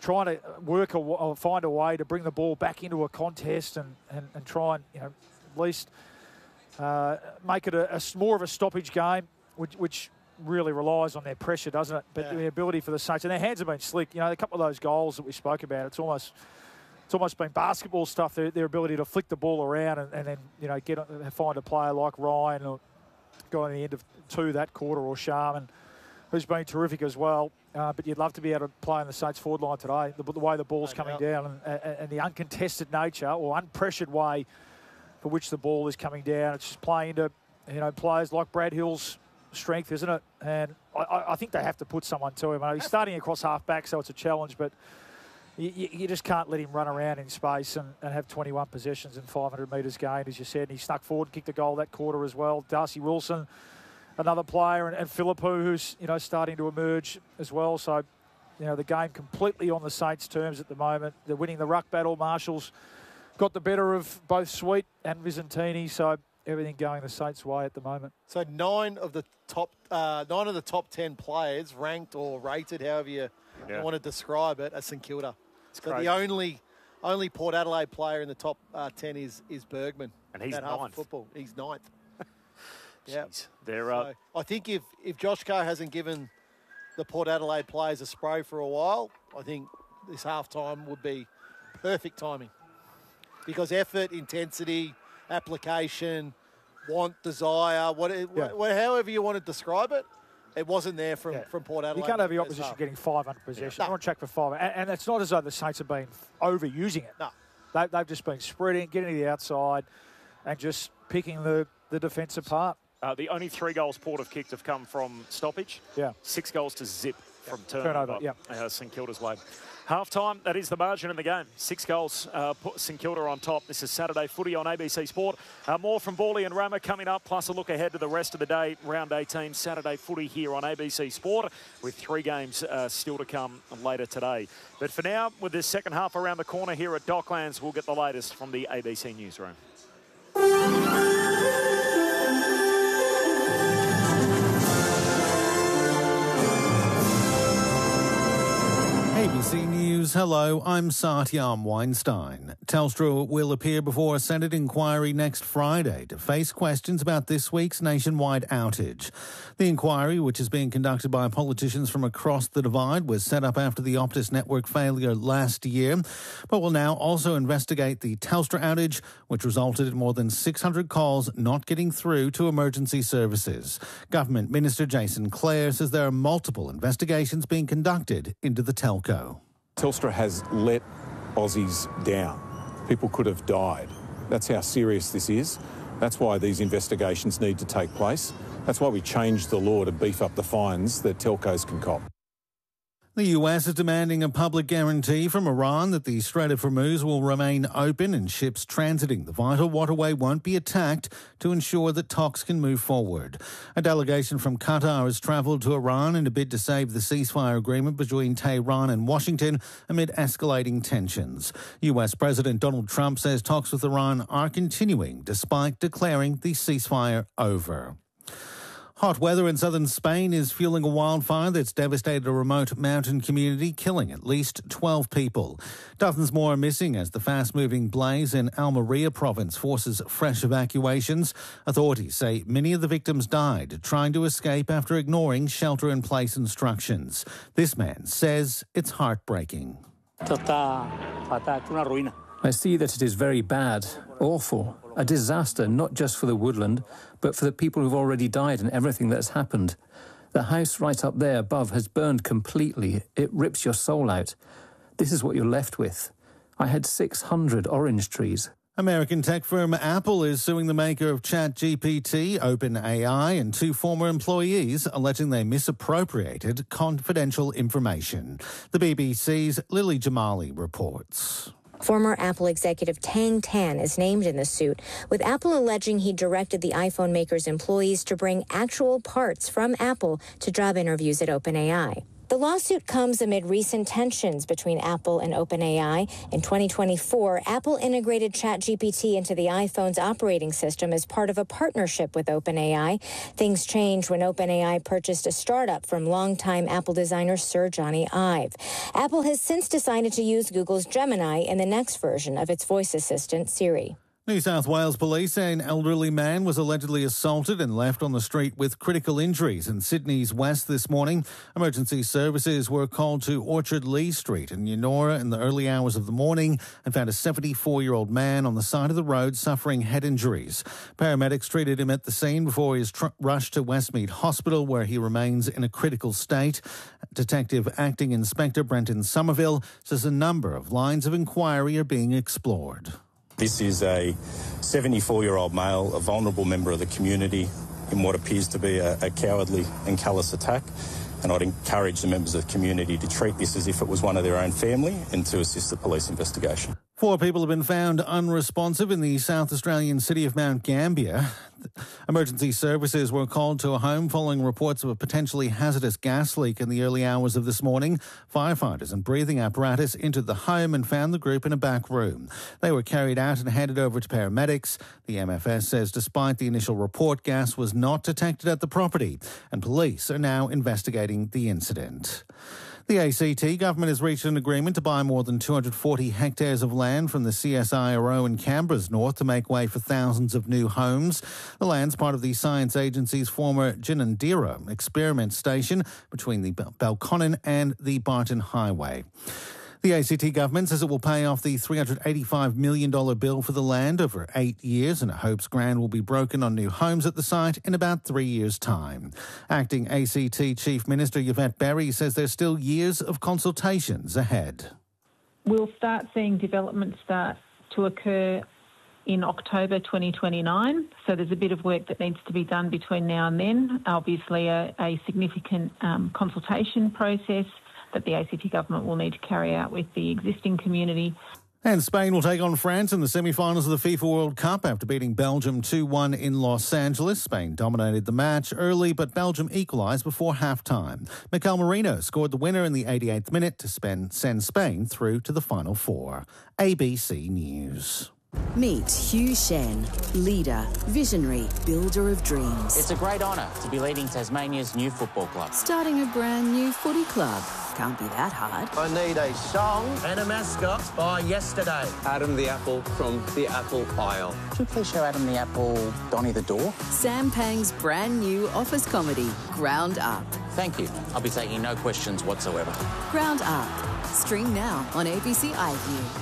trying to work or find a way to bring the ball back into a contest and try and, at least make it more of a stoppage game, which really relies on their pressure, doesn't it? But the ability for the Saints, and their hands have been slick. A couple of those goals that we spoke about, it's almost been basketball stuff. Their ability to flick the ball around and then find a player like Ryan or guy on the end of 2 that quarter, or Sharman, who's been terrific as well. But you'd love to be able to play in the Saints forward line today. The way the ball's coming down and the uncontested nature or unpressured way for which the ball is coming down. It's just playing to players like Brad Hill's strength, isn't it? And I think they have to put someone to him. He's starting across half-back, so it's a challenge, but you just can't let him run around in space and have 21 possessions and 500 metres gained, as you said. And he snuck forward, kicked a goal that quarter as well. Darcy Wilson, another player, and Philippou, who's starting to emerge as well. So the game completely on the Saints' terms at the moment. They're winning the ruck battle. Marshall's got the better of both Sweet and Vizentini, so everything going the Saints' way at the moment. So 9 of the top 10 players ranked or rated, however you want to describe it, as St Kilda. So the only Port Adelaide player in the top 10 is Bergman. And he's ninth. Football. He's ninth. Yeah. I think if Josh Kerr hasn't given the Port Adelaide players a spray for a while, I think this halftime would be perfect timing. Because effort, intensity, application, want, desire, however you want to describe it, it wasn't there from Port Adelaide. You can't have your opposition getting 500 possessions. They're on track for 500. And it's not as though the Saints have been overusing it. No. They've just been spreading, getting to the outside and just picking the defence apart. The only 3 goals Port have kicked have come from stoppage. Yeah. 6 goals to zip from turnover. St Kilda's way. Half-time, that is the margin in the game. 6 goals, put St Kilda on top. This is Saturday footy on ABC Sport. More from Borley and Rama coming up, plus a look ahead to the rest of the day. Round 18, Saturday footy here on ABC Sport, with 3 games still to come later today. But for now, with this second half around the corner here at Docklands, we'll get the latest from the ABC newsroom. ABC News, hello, I'm Satyam Weinstein. Telstra will appear before a Senate inquiry next Friday to face questions about this week's nationwide outage. The inquiry, which is being conducted by politicians from across the divide, was set up after the Optus network failure last year, but will now also investigate the Telstra outage, which resulted in more than 600 calls not getting through to emergency services. Government Minister Jason Clare says there are multiple investigations being conducted into the telco. Telstra has let Aussies down. People could have died. That's how serious this is. That's why these investigations need to take place. That's why we changed the law to beef up the fines that telcos can cop. The US is demanding a public guarantee from Iran that the Strait of Hormuz will remain open and ships transiting the vital waterway won't be attacked to ensure that talks can move forward. A delegation from Qatar has travelled to Iran in a bid to save the ceasefire agreement between Tehran and Washington amid escalating tensions. US President Donald Trump says talks with Iran are continuing despite declaring the ceasefire over. Hot weather in southern Spain is fueling a wildfire that's devastated a remote mountain community, killing at least 12 people. Dozens more are missing as the fast-moving blaze in Almeria province forces fresh evacuations. Authorities say many of the victims died trying to escape after ignoring shelter-in-place instructions. This man says it's heartbreaking. I see that it is very bad, awful, a disaster not just for the woodland, but for the people who've already died and everything that's happened. The house right up there above has burned completely. It rips your soul out. This is what you're left with. I had 600 orange trees. American tech firm Apple is suing the maker of ChatGPT, OpenAI, and 2 former employees, alleging they misappropriated confidential information. The BBC's Lily Jamali reports. Former Apple executive Tang Tan is named in the suit, with Apple alleging he directed the iPhone maker's employees to bring actual parts from Apple to job interviews at OpenAI. The lawsuit comes amid recent tensions between Apple and OpenAI. In 2024, Apple integrated ChatGPT into the iPhone's operating system as part of a partnership with OpenAI. Things changed when OpenAI purchased a startup from longtime Apple designer Sir Johnny Ive. Apple has since decided to use Google's Gemini in the next version of its voice assistant, Siri. New South Wales police say an elderly man was allegedly assaulted and left on the street with critical injuries in Sydney's west this morning. Emergency services were called to Orchard Lee Street in Eunora in the early hours of the morning and found a 74-year-old man on the side of the road suffering head injuries. Paramedics treated him at the scene before he was rushed to Westmead Hospital, where he remains in a critical state. Detective Acting Inspector Brenton Somerville says a number of lines of inquiry are being explored. This is a 74-year-old male, a vulnerable member of the community in what appears to be a cowardly and callous attack. And I'd encourage the members of the community to treat this as if it was one of their own family and to assist the police investigation. 4 people have been found unresponsive in the South Australian city of Mount Gambier. Emergency services were called to a home following reports of a potentially hazardous gas leak in the early hours of this morning. Firefighters and breathing apparatus entered the home and found the group in a back room. They were carried out and handed over to paramedics. The MFS says despite the initial report, gas was not detected at the property, and police are now investigating the incident. The ACT government has reached an agreement to buy more than 240 hectares of land from the CSIRO in Canberra's north to make way for thousands of new homes. The land's part of the Science Agency's former Ginninderra experiment station between the Belconnen and the Barton Highway. The ACT government says it will pay off the $385 million bill for the land over 8 years, and it hopes ground will be broken on new homes at the site in about 3 years' time. Acting ACT Chief Minister Yvette Berry says there's still years of consultations ahead. We'll start seeing development start to occur in October 2029, so there's a bit of work that needs to be done between now and then. Obviously a significant consultation process that the ACT government will need to carry out with the existing community. And Spain will take on France in the semi-finals of the FIFA World Cup after beating Belgium 2-1 in Los Angeles. Spain dominated the match early, but Belgium equalised before half-time. Mikel Merino scored the winner in the 88th minute to send Spain through to the Final Four. ABC News. Meet Hugh Shen, leader, visionary, builder of dreams. It's a great honour to be leading Tasmania's new football club. Starting a brand new footy club. Can't be that hard. I need a song and a mascot by yesterday. Adam the Apple from the Apple Isle. Could you please show Adam the Apple Donny the Door? Sam Pang's brand new office comedy, Ground Up. Thank you. I'll be taking no questions whatsoever. Ground Up. Stream now on ABC iView.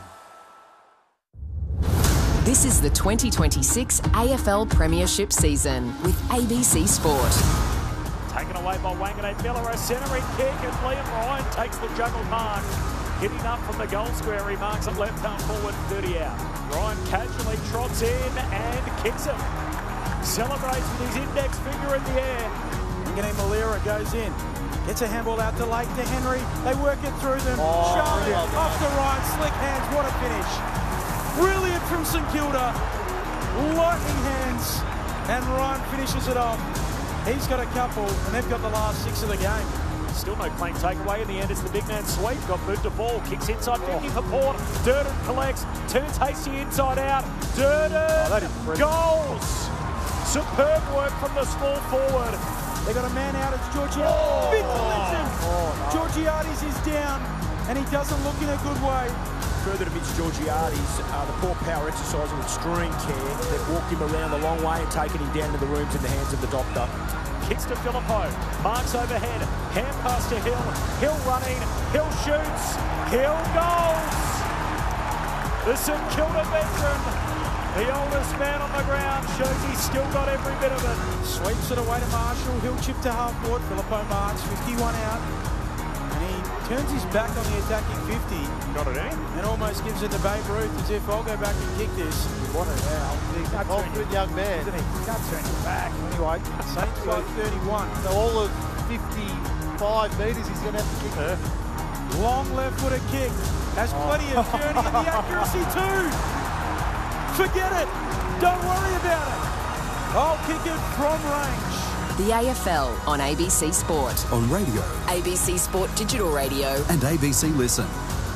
This is the 2026 AFL Premiership season with ABC Sport. Taken away by Wanganeen Miller, a centering kick, and Liam Ryan takes the juggle mark. Hitting up from the goal square, he marks it left arm forward, 30 out. Ryan casually trots in and kicks it. Celebrates with his index finger in the air. Wanganeen Malera goes in. Gets a handball out to Lake to Henry. They work it through them. Charlotte off the right, slick hands, what a finish. Brilliant from St Kilda, lightning hands, and Ryan finishes it off. He's got a couple, and they've got the last 6 of the game. Still no clean takeaway. In the end, it's the big man Sweet. Got moved to ball, kicks inside 50 for Port. Durden collects, turns Hasty inside out. Durden goals. Superb work from the small forward. They got a man out, it's Georgiades. Georgiades is down, and he doesn't look in a good way. Further to Mitch Georgiades, the poor power exerciser with extreme care. They've walked him around the long way and taken him down to the rooms in the hands of the doctor. Kicks to Filippo, marks overhead, hand pass to Hill. Hill running, Hill shoots, Hill goals. The St Kilda veteran, the oldest man on the ground, shows he's still got every bit of it. Sweeps it away to Marshall, Hill chip to half court, Filippo marks, 51 out. Turns his back on the attacking 50. Got it in. And almost gives it to Babe Ruth as if I'll go back and kick this. What a now. He's a confident young man. Isn't he? You can't turn your back. Anyway, Saints by 31. So all of 55 metres he's going to have to kick her. Long left-footed kick. Has plenty of journey and the accuracy too. Forget it. Don't worry about it. I'll kick it from range. The AFL on ABC Sport. On radio. ABC Sport Digital Radio. And ABC Listen.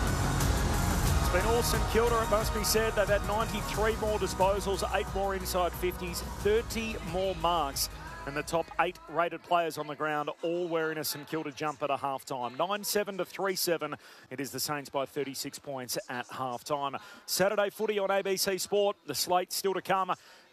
It's been all St Kilda, it must be said. They've had 93 more disposals, 8 more inside 50s, 30 more marks. And the top 8 rated players on the ground, all wearing a St Kilda jumper at half-time. 9-7 to 3-7. It is the Saints by 36 points at half-time. Saturday footy on ABC Sport. The slate still to come.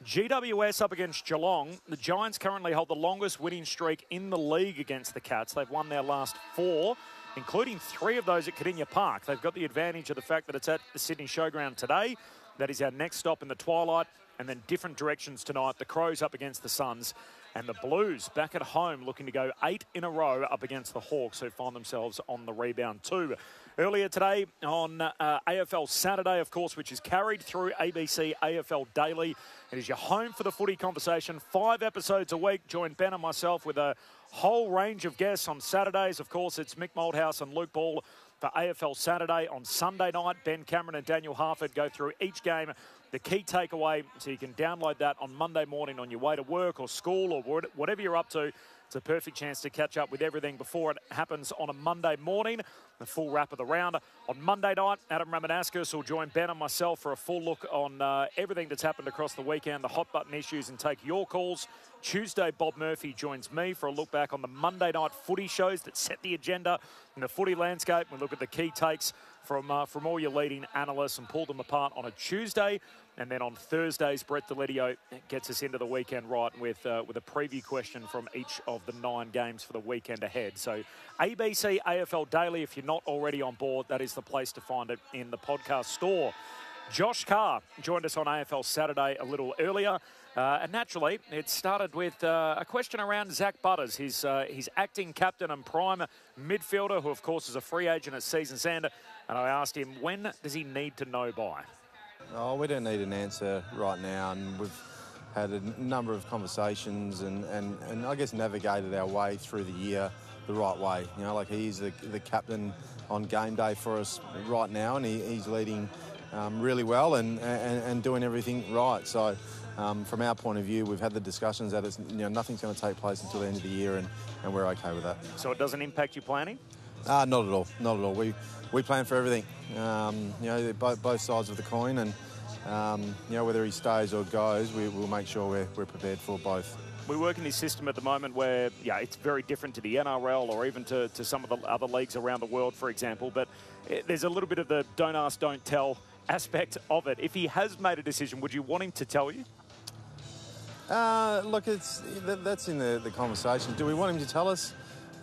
GWS up against Geelong. The Giants currently hold the longest winning streak in the league against the Cats. They've won their last 4, including 3 of those at Cardinia Park. They've got the advantage of the fact that it's at the Sydney Showground today. That is our next stop in the twilight. And then different directions tonight. The Crows up against the Suns. And the Blues back at home looking to go 8 in a row up against the Hawks, who find themselves on the rebound too. Earlier today on AFL Saturday, of course, which is carried through ABC AFL Daily. It is your home for the footy conversation. 5 episodes a week. Join Ben and myself with a whole range of guests on Saturdays. Of course, it's Mick Moldhouse and Luke Ball for AFL Saturday. On Sunday night, Ben Cameron and Daniel Harford go through each game. The key takeaway, so you can download that on Monday morning on your way to work or school or whatever you're up to. It's a perfect chance to catch up with everything before it happens on a Monday morning. The full wrap of the round. On Monday night, Adam Ramanauskas will join Ben and myself for a full look on everything that's happened across the weekend, the hot button issues, and take your calls. Tuesday, Bob Murphy joins me for a look back on the Monday night footy shows that set the agenda in the footy landscape. We look at the key takes from all your leading analysts and pull them apart on a Tuesday. And then on Thursdays, Brett Deledio gets us into the weekend right with a preview question from each of the 9 games for the weekend ahead. So ABC AFL Daily, if you're not already on board, that is the place to find it in the podcast store. Josh Carr joined us on AFL Saturday a little earlier. And naturally, it started with a question around Zach Butters, his acting captain and prime midfielder, who, of course, is a free agent at season's end. And I asked him, when does he need to know by? Oh, we don't need an answer right now, and we've had a number of conversations and I guess navigated our way through the year the right way. You know, like he's the captain on game day for us right now, and he's leading really well and doing everything right. So from our point of view, we've had the discussions that nothing's going to take place until the end of the year, and we're okay with that. So it doesn't impact your planning? Not at all. Not at all. We plan for everything. Both sides of the coin, and whether he stays or goes, we'll make sure we're prepared for both. We work in this system at the moment where, it's very different to the NRL or even to some of the other leagues around the world, for example. But there's a little bit of the don't ask, don't tell aspect of it. If he has made a decision, would you want him to tell you? Look, that's in the conversation. Do we want him to tell us?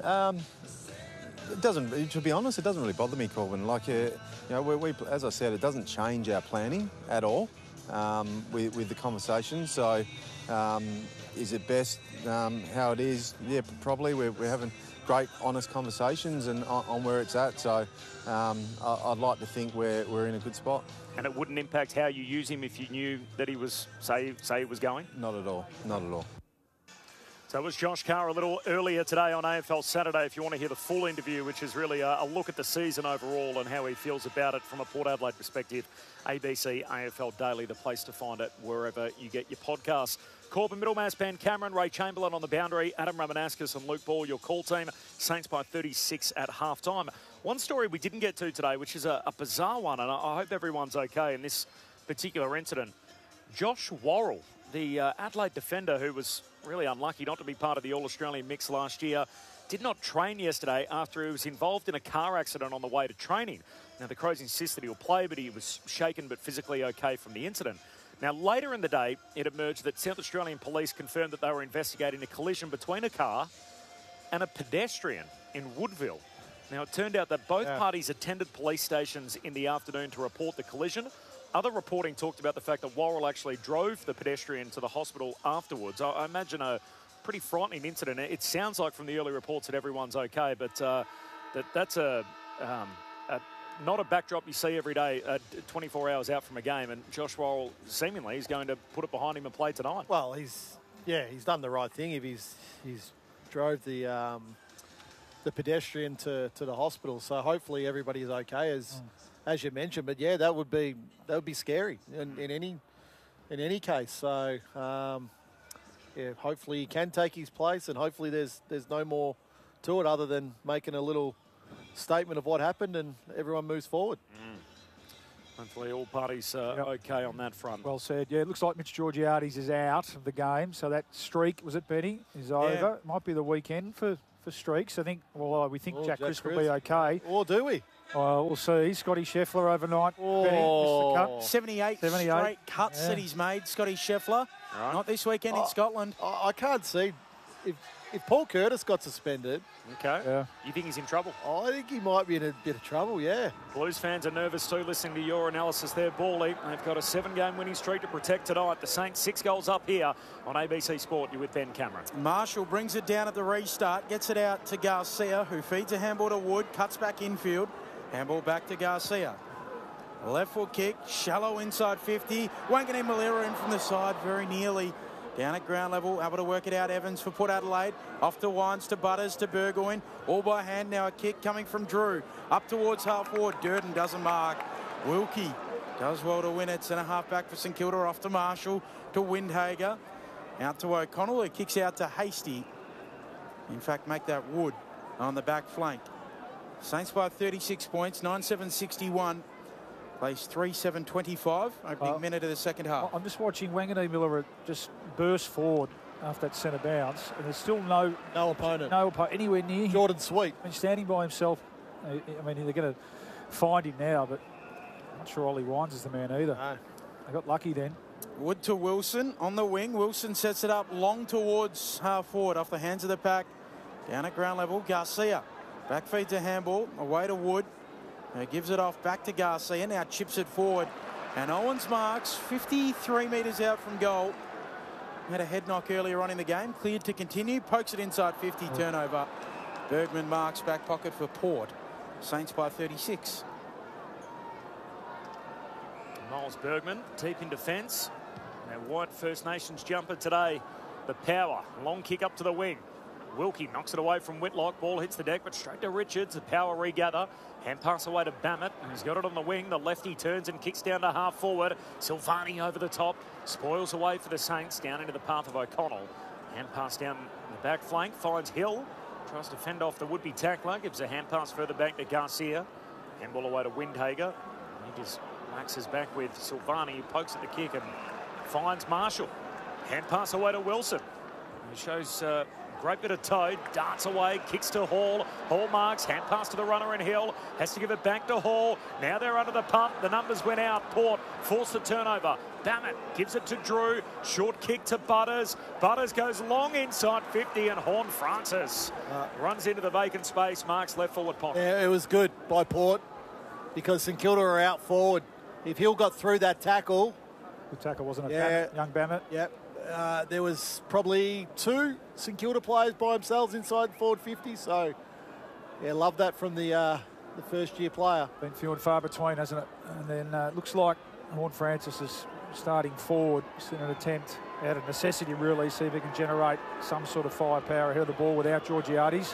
It doesn't. To be honest, it doesn't really bother me, Corbin. We as I said, it doesn't change our planning at all with the conversation. So, is it best how it is? Yeah, probably. We're having great, honest conversations and on where it's at. So, I'd like to think we're in a good spot. And it wouldn't impact how you use him if you knew that he was say he was going? Not at all. Not at all. So it was Josh Carr a little earlier today on AFL Saturday. If you want to hear the full interview, which is really a look at the season overall and how he feels about it from a Port Adelaide perspective, ABC AFL Daily, the place to find it wherever you get your podcasts. Corbin Middlemass, Ben Cameron, Ray Chamberlain on the boundary, Adam Ramanauskas and Luke Ball, your call team. Saints by 36 at halftime. One story we didn't get to today, which is a bizarre one, and I hope everyone's okay in this particular incident. Josh Worrell, the Adelaide defender who was really unlucky not to be part of the All-Australian mix last year, did not train yesterday after he was involved in a car accident on the way to training. Now, the Crows insist that he'll play, but he was shaken but physically okay from the incident. Now, later in the day, it emerged that South Australian police confirmed that they were investigating a collision between a car and a pedestrian in Woodville. Now, it turned out that both parties attended police stations in the afternoon to report the collision. Other reporting talked about the fact that Worrell actually drove the pedestrian to the hospital afterwards. I imagine a pretty frightening incident. It sounds like from the early reports that everyone's okay, but that's not a backdrop you see every day 24 hours out from a game, and Josh Worrell seemingly is going to put it behind him and play tonight. Well, he's done the right thing if he's drove the pedestrian to the hospital, so hopefully everybody is okay as you mentioned. But yeah, that would be scary in any case. So hopefully he can take his place, and hopefully there's no more to it other than making a little statement of what happened and everyone moves forward. Hopefully all parties are okay on that front. Well said. Yeah, it looks like Mitch Georgiades is out of the game, so that streak, was it, Benny, is over. It might be the weekend for streaks. I think, we think Jack Crisp will be okay. Or do we? We'll see. Scotty Scheffler overnight. Oh, Benny, missed the cut. 78 straight cuts that he's made, Scotty Scheffler. Right. Not this weekend in Scotland. I can't see if Paul Curtis got suspended. Okay. Yeah. You think he's in trouble? I think he might be in a bit of trouble, yeah. Blues fans are nervous too, listening to your analysis there, Bally. They've got a 7-game winning streak to protect tonight. The Saints 6 goals up here on ABC Sport. You're with Ben Cameron. Marshall brings it down at the restart, gets it out to Garcia, who feeds a handball to Wood, cuts back infield. Handball back to Garcia. Left foot kick, shallow inside 50. Wanganeen Malera in from the side, very nearly. Down at ground level, able to work it out. Evans for Port Adelaide. Off to Wines, to Butters, to Burgoyne. All by hand now. A kick coming from Drew. Up towards half forward. Durden doesn't mark. Wilkie does well to win it. Centre half back for St Kilda. Off to Marshall, to Windhager. Out to O'Connell, who kicks out to Hasty. In fact, make that Wood on the back flank. Saints by 36 points, 9-7-61. Plays 3-7-25, opening minute of the second half. I'm just watching Wanganeen Miller just burst forward after that centre bounce, and there's still no opponent anywhere near him. Jordan Sweet. I mean, standing by himself. I mean, they're going to find him now, but I'm not sure Ollie Wines is the man either. No. They got lucky then. Wood to Wilson on the wing. Wilson sets it up long towards half forward off the hands of the pack. Down at ground level, Garcia. Back feed to handball, away to Wood. Gives it off back to Garcia, now chips it forward. And Owens marks 53 metres out from goal. Had a head knock earlier on in the game, cleared to continue, pokes it inside 50, turnover. Bergman marks back pocket for Port. Saints by 36. Miles Bergman, deep in defence. Now white First Nations jumper today. The power, long kick up to the wing. Wilkie knocks it away from Whitlock. Ball hits the deck, but straight to Richards. The power regather. Hand pass away to Bammett. And he's got it on the wing. The lefty turns and kicks down to half forward. Silvani over the top. Spoils away for the Saints. Down into the path of O'Connell. Hand pass down the back flank. Finds Hill. Tries to fend off the would-be tackler. Gives a hand pass further back to Garcia. Handball away to Windhager. He just maxes back with Silvani. He pokes at the kick and finds Marshall. Hand pass away to Wilson. He shows... great bit of toe, darts away, kicks to Hall. Hall marks, hand pass to the runner in Hill. Has to give it back to Hall. Now they're under the pump. The numbers went out. Port forced the turnover. Bammett gives it to Drew. Short kick to Butters. Butters goes long inside 50 and Horne-Francis runs into the vacant space, marks left forward pocket. Yeah, it was good by Port because St Kilda are out forward. If Hill got through that tackle... Good tackle, wasn't it? Yeah. Young Bammett. Yep. There was probably 2 St Kilda players by themselves inside forward 50, so yeah, love that from the first-year player. Been few and far between, hasn't it? And then looks like Horne-Francis is starting forward. It's in an attempt out of necessity, really, see if he can generate some sort of firepower ahead of the ball without Georgiades.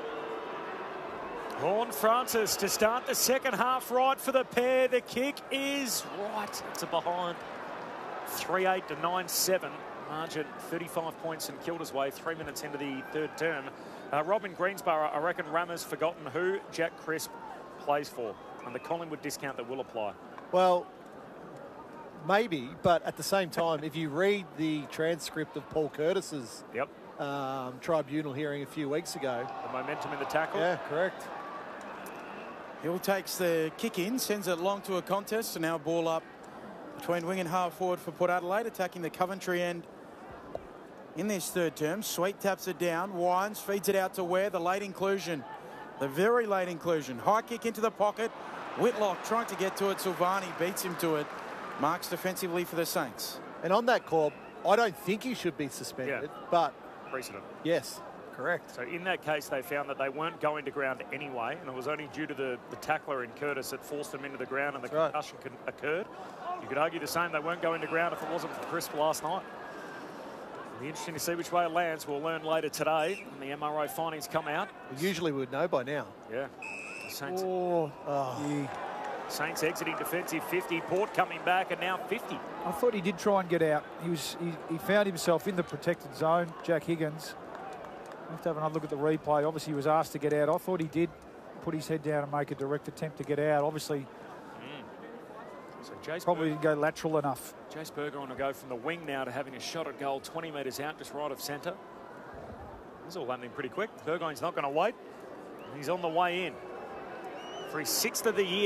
Horne-Francis to start the second half right for the pair. The kick is right. It's a behind. 3-8 to 9-7. Margin 35 points in Kilda's way, 3 minutes into the third term. Robin Greensborough, I reckon Rammer's forgotten who Jack Crisp plays for, and the Collingwood discount that will apply. Well, maybe, but at the same time, if you read the transcript of Paul Curtis's tribunal hearing a few weeks ago. The momentum in the tackle. Yeah, correct. Hill takes the kick in, sends it long to a contest, and now ball up between wing and half forward for Port Adelaide, attacking the Coventry end in this third term. Sweet taps it down. Wines feeds it out to Ware. The late inclusion. The very late inclusion. High kick into the pocket. Whitlock trying to get to it. Silvani beats him to it. Marks defensively for the Saints. And on that call, I don't think he should be suspended, but... Precedent. Yes, correct. So in that case, they found that they weren't going to ground anyway, and it was only due to the tackler in Curtis that forced them into the ground and the concussion occurred. You could argue the same. They weren't going to ground if it wasn't for Crisp last night. It'll be interesting to see which way it lands. We'll learn later today when the MRO findings come out. Usually we would know by now. Yeah. The Saints. Saints exiting defensive 50. Port coming back and now 50. I thought he did try and get out. He found himself in the protected zone, Jack Higgins. I have to have another look at the replay. Obviously, he was asked to get out. I thought he did put his head down and make a direct attempt to get out. Obviously, so Jace probably didn't go lateral enough. Jace Burgoyne will go from the wing now to having a shot at goal 20 metres out, just right of centre. This is all happening pretty quick. Burgoyne's not going to wait. He's on the way in for his 6th of the year.